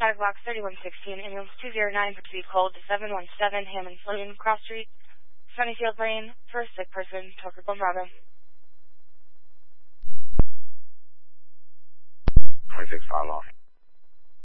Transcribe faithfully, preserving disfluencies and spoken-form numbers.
five Box thirty-one sixteen, ambulance two zero nine, to be called to seven one seven Hammond Sloan, Cross Street, Sunnyfield Lane, for a sick person, Tucker Bravo. twenty-six five off.